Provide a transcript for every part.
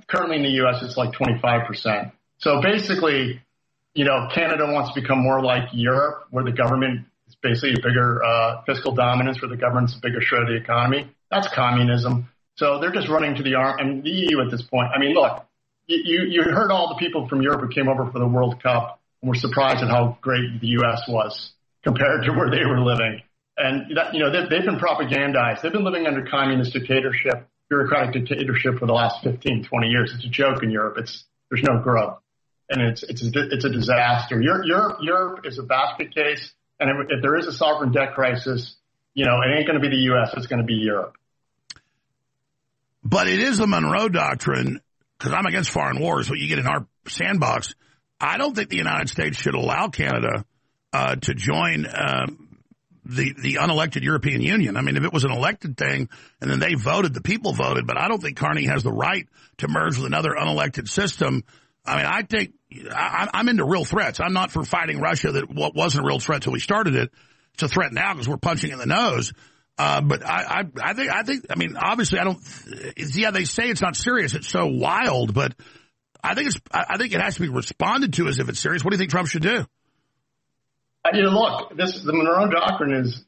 currently in the U.S. it's like 25%. So basically, Canada wants to become more like Europe, where the government is basically a bigger fiscal dominance, where the government's a bigger share of the economy. That's communism. So they're just running to the EU at this point. I mean, look, you heard all the people from Europe who came over for the World Cup and were surprised at how great the U.S. was compared to where they were living. And they've been propagandized. They've been living under communist dictatorship, bureaucratic dictatorship for the last 15, 20 years. It's a joke in Europe. There's no growth, and it's a disaster. Europe is a basket case, and if there is a sovereign debt crisis, it ain't going to be the U.S. It's going to be Europe. But it is the Monroe Doctrine, because I'm against foreign wars, what you get in our sandbox. I don't think the United States should allow Canada to join the unelected European Union. I mean, if it was an elected thing and then they voted, the people voted, but I don't think Carney has the right to merge with another unelected system. I mean, I think I'm into real threats. I'm not for fighting Russia that wasn't a real threat till we started it. It's a threat now because we're punching in the nose. But I think, obviously they say it's not serious. It's so wild, but I think it has to be responded to as if it's serious. What do you think Trump should do? Look, the Monroe Doctrine is,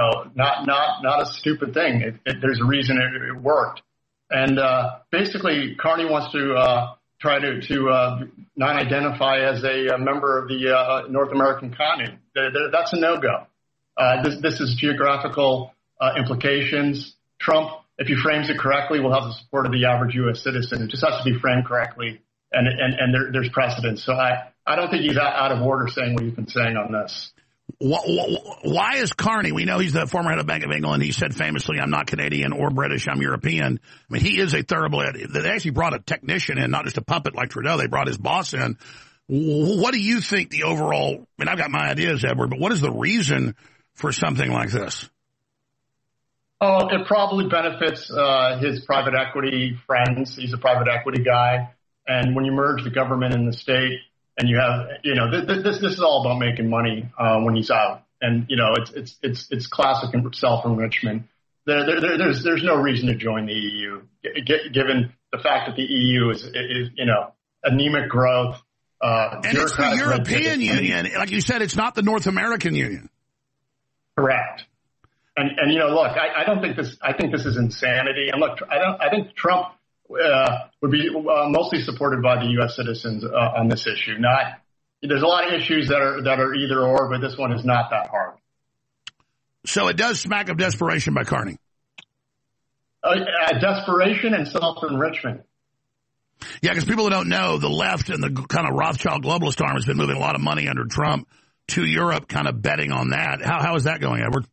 not a stupid thing. There's a reason it worked. And basically, Carney wants to try to not identify as a member of the North American continent. That's a no-go. This is geographical implications. Trump, if he frames it correctly, will have the support of the average U.S. citizen. It just has to be framed correctly, and there's precedence. So I don't think he's out of order saying what he's been saying on this. Why is Carney? We know he's the former head of Bank of England. He said famously, "I'm not Canadian or British. I'm European." I mean, he is a thoroughbred. They actually brought a technician in, not just a puppet like Trudeau. They brought his boss in. What do you think the overall? I mean, I've got my ideas, Edward, but what is the reason for something like this? Oh, it probably benefits his private equity friends. He's a private equity guy, and when you merge the government and the state. And you have, this is all about making money when he's out, and it's classic self-enrichment. There's no reason to join the EU, given the fact that the EU is anemic growth. And it's the European Union, like you said, it's not the North American Union. Correct. And look, I don't think this. I think this is insanity. And look, I think Trump. Would be mostly supported by the U.S. citizens on this issue. There's a lot of issues that are either or, but this one is not that hard. So it does smack of desperation by Carney. Desperation and self-enrichment. Yeah, because people who don't know, the left and the kind of Rothschild globalist arm has been moving a lot of money under Trump to Europe, kind of betting on that. How is that going, Edward?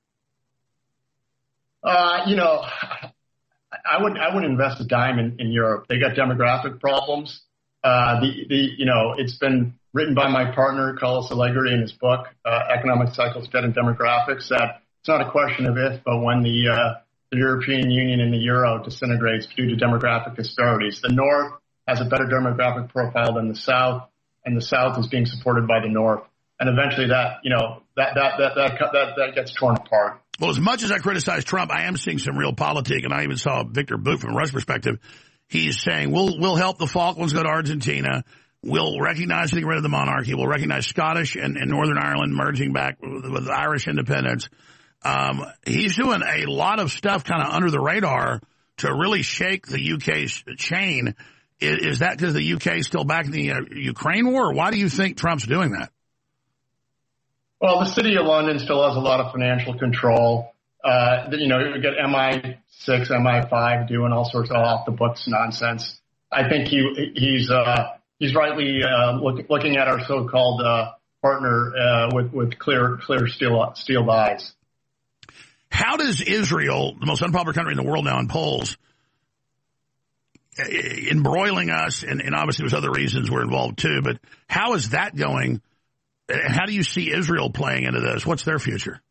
I wouldn't invest a dime in Europe. They got demographic problems. It's been written by my partner, Carlos Allegri, in his book, Economic Cycles, Debt and Demographics, that it's not a question of if, but when the European Union and the euro disintegrates due to demographic disparities. The North has a better demographic profile than the South, and the South is being supported by the North. And eventually that gets torn apart. Well, as much as I criticize Trump, I am seeing some real politic, and I even saw Victor Boot from a Rush perspective. He's saying, we'll help the Falklands go to Argentina. We'll recognize getting rid of the monarchy. We'll recognize Scottish and Northern Ireland merging back with Irish independence. He's doing a lot of stuff kind of under the radar to really shake the UK's chain. Is that because the UK is still back in the Ukraine war, or why do you think Trump's doing that? Well, the city of London still has a lot of financial control. You get MI6, MI5 doing all sorts of off-the-books nonsense. I think he's rightly looking at our so-called partner with clear steel eyes. How does Israel, the most unpopular country in the world now in polls, embroiling us, and obviously there's other reasons we're involved too, but how is that going? How do you see Israel playing into this? What's their future?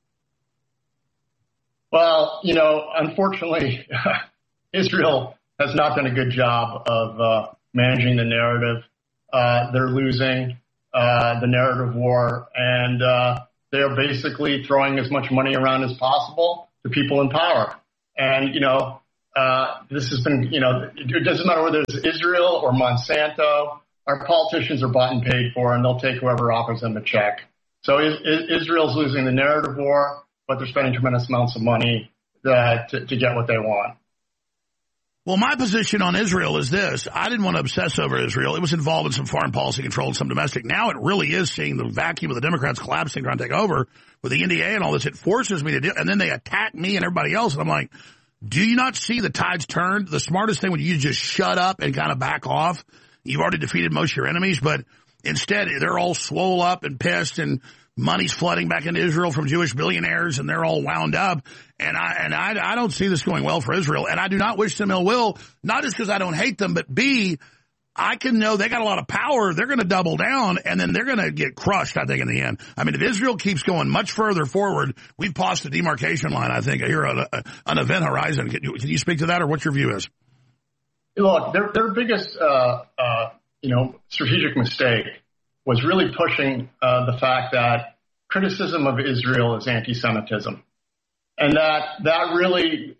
Well, unfortunately, Israel has not done a good job of managing the narrative. They're losing the narrative war, and they're basically throwing as much money around as possible to people in power. And, this has been, it doesn't matter whether it's Israel or Monsanto. Our politicians are bought and paid for, and they'll take whoever offers them a check. So Israel's losing the narrative war, but they're spending tremendous amounts of money to get what they want. Well, my position on Israel is this. I didn't want to obsess over Israel. It was involved in some foreign policy control and some domestic. Now it really is seeing the vacuum of the Democrats collapsing, trying to take over with the NDA and all this. It forces me to do, and then they attack me and everybody else. And I'm like, do you not see the tides turned? The smartest thing would you just shut up and kind of back off. You've already defeated most of your enemies, but instead they're all swole up and pissed, and money's flooding back into Israel from Jewish billionaires, and they're all wound up. And I don't see this going well for Israel, and I do not wish them ill will, not just because I don't hate them, but B, I can know they got a lot of power. They're going to double down, and then they're going to get crushed, I think, in the end. I mean, if Israel keeps going much further forward, we've passed the demarcation line, I think, here on an event horizon. Can you speak to that, or what your view is? Look, their biggest, strategic mistake was really pushing the fact that criticism of Israel is anti-Semitism, and that really,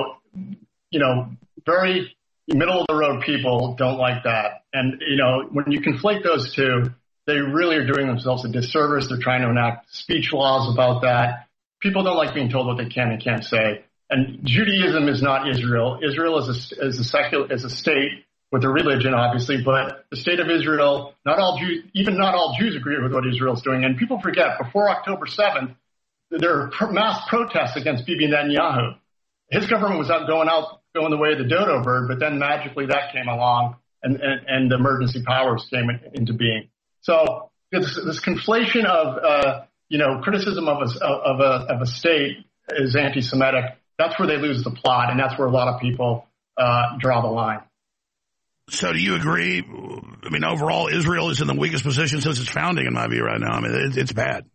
very middle of the road people don't like that. And when you conflate those two, they really are doing themselves a disservice. They're trying to enact speech laws about that. People don't like being told what they can and can't say. And Judaism is not Israel. Israel is a state with a religion, obviously, but the state of Israel, not all Jews agree with what Israel is doing. And people forget, before October 7th, there were mass protests against Bibi Netanyahu. His government was going the way of the dodo bird, but then magically that came along, and the emergency powers came into being. So this conflation of criticism of a state is anti-Semitic. That's where they lose the plot, and that's where a lot of people draw the line. So do you agree? I mean, overall, Israel is in the weakest position since its founding, in my view, right now. I mean, it's bad.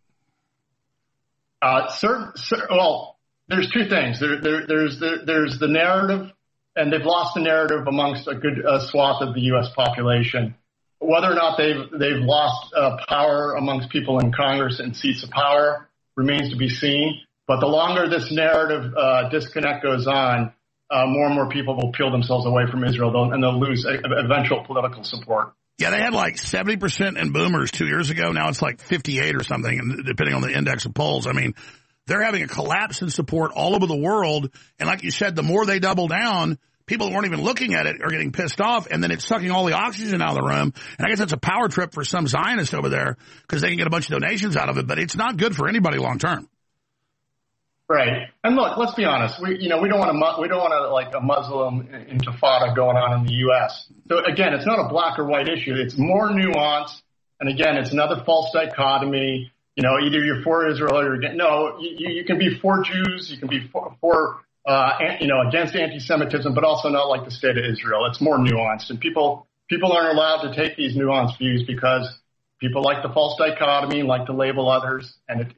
Well, there's two things. There's the narrative, and they've lost the narrative amongst a good swath of the U.S. population. Whether or not they've lost power amongst people in Congress and seats of power remains to be seen. But the longer this narrative disconnect goes on, more and more people will peel themselves away from Israel, and they'll lose eventual political support. Yeah, they had like 70% in boomers 2 years ago. Now it's like 58 or something, depending on the index of polls. I mean, they're having a collapse in support all over the world. And like you said, the more they double down, people that weren't even looking at it are getting pissed off, and then it's sucking all the oxygen out of the room. And I guess that's a power trip for some Zionists over there because they can get a bunch of donations out of it, but it's not good for anybody long term. Right. And look, let's be honest. We don't want like a Muslim intifada going on in the U.S. So again, it's not a black or white issue. It's more nuanced. And again, it's another false dichotomy. Either you're for Israel or you're against. No, you can be for Jews. You can be for against anti-Semitism, but also not like the state of Israel. It's more nuanced, and people aren't allowed to take these nuanced views because people like the false dichotomy, like to label others, and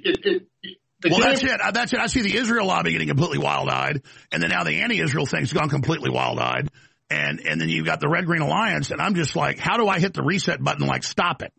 that's it. I see the Israel lobby getting completely wild-eyed, and then now the anti-Israel thing's gone completely wild-eyed, and then you've got the Red Green Alliance, and I'm just like, how do I hit the reset button? Like, stop it.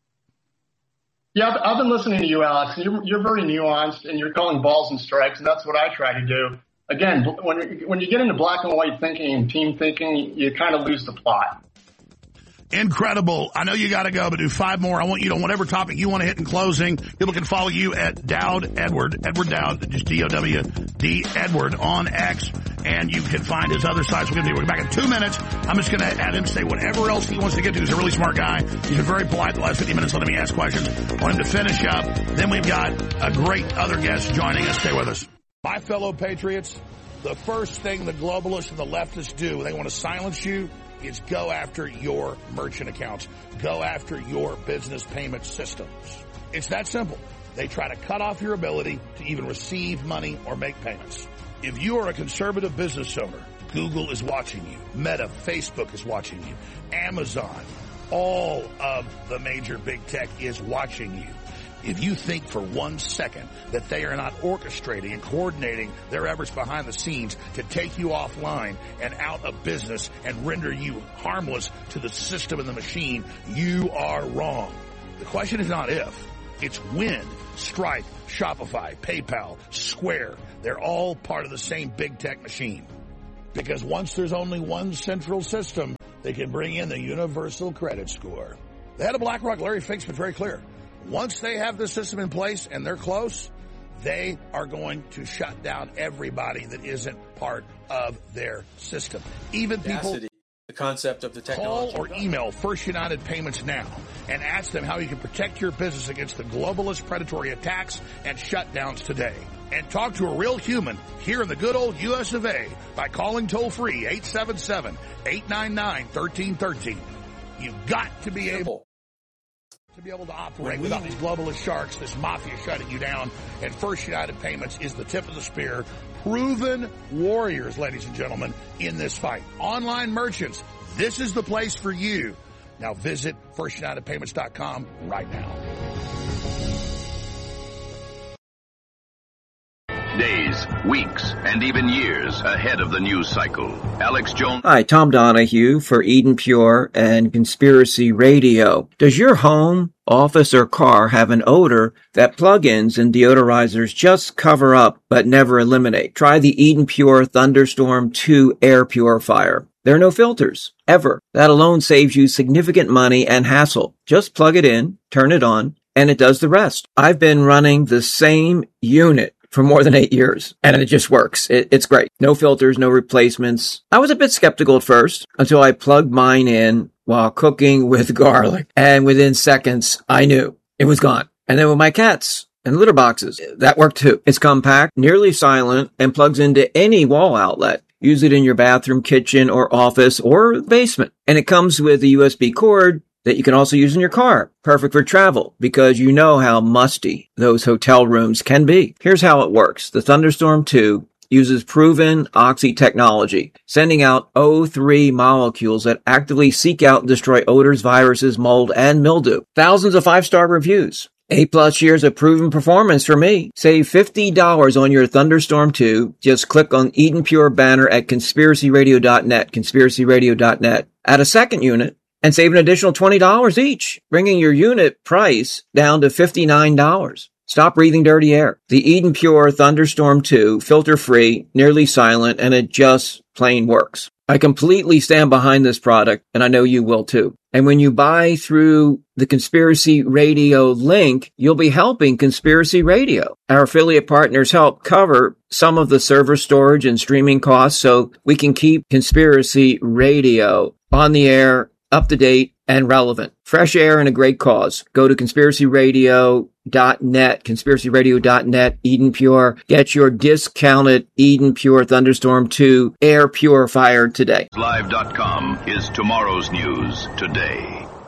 Yeah, I've been listening to you, Alex, and you're very nuanced, and you're calling balls and strikes, and that's what I try to do. Again, when you get into black and white thinking and team thinking, you kind of lose the plot. Incredible. I know you got to go, but do 5 more. I want you to, whatever topic you want to hit in closing, people can follow you at Dowd Edward Dowd, just D-O-W-D Edward on X, and you can find his other sites. We're going to be back in 2 minutes. I'm just going to have him say whatever else he wants to get to. He's a really smart guy. He's been very polite the last 50 minutes letting me ask questions. I want him to finish up. Then we've got a great other guest joining us. Stay with us. My fellow patriots, the first thing the globalists and the leftists do when they want to silence you is go after your merchant accounts. Go after your business payment systems. It's that simple. They try to cut off your ability to even receive money or make payments. If you are a conservative business owner, Google is watching you. Meta, Facebook is watching you. Amazon, all of the major big tech is watching you. If you think for 1 second that they are not orchestrating and coordinating their efforts behind the scenes to take you offline and out of business and render you harmless to the system and the machine, you are wrong. The question is not if, it's when. Stripe, Shopify, PayPal, Square, they're all part of the same big tech machine. Because once there's only one central system, they can bring in the universal credit score. The head of BlackRock, Larry Fink's been very clear. Once they have this system in place and they're close, they are going to shut down everybody that isn't part of their system. Even people... The concept of the technology. Call or email First United Payments now and ask them how you can protect your business against the globalist predatory attacks and shutdowns today. And talk to a real human here in the good old U.S. of A. by calling toll-free 877-899-1313. You've got to be able to operate without these globalist sharks, this mafia shutting you down, and First United Payments is the tip of the spear. Proven warriors, ladies and gentlemen, in this fight. Online merchants, this is the place for you. Now visit FirstUnitedPayments.com right now. Days, weeks, and even years ahead of the news cycle. Alex Jones. Hi, Tom Donahue for Eden Pure and Conspiracy Radio. Does your home, office, or car have an odor that plug-ins and deodorizers just cover up but never eliminate? Try the Eden Pure Thunderstorm 2 air purifier. There are no filters, ever. That alone saves you significant money and hassle. Just plug it in, turn it on, and it does the rest. I've been running the same unit for more than 8 years, and it just works. It's great. No filters, no replacements. I was a bit skeptical at first until I plugged mine in while cooking with garlic, and within seconds, I knew it was gone. And then with my cats and litter boxes, that worked too. It's compact, nearly silent, and plugs into any wall outlet. Use it in your bathroom, kitchen, or office, or basement. And it comes with a USB cord that you can also use in your car. Perfect for travel, because you know how musty those hotel rooms can be. Here's how it works. The Thunderstorm 2 uses proven oxy technology, sending out O3 molecules that actively seek out and destroy odors, viruses, mold, and mildew. Thousands of 5-star reviews. 8+ years of proven performance for me. Save $50 on your Thunderstorm 2. Just click on Eden Pure banner at conspiracyradio.net, conspiracyradio.net. Add a second unit and save an additional $20 each, bringing your unit price down to $59. Stop breathing dirty air. The Eden Pure Thunderstorm 2, filter-free, nearly silent, and it just plain works. I completely stand behind this product, and I know you will too. And when you buy through the Conspiracy Radio link, you'll be helping Conspiracy Radio. Our affiliate partners help cover some of the server storage and streaming costs so we can keep Conspiracy Radio on the air, up to date, and relevant. Fresh air and a great cause. Go to conspiracyradio.net, conspiracyradio.net, Eden Pure. Get your discounted Eden Pure Thunderstorm 2 air purifier today. Live.com is tomorrow's news today.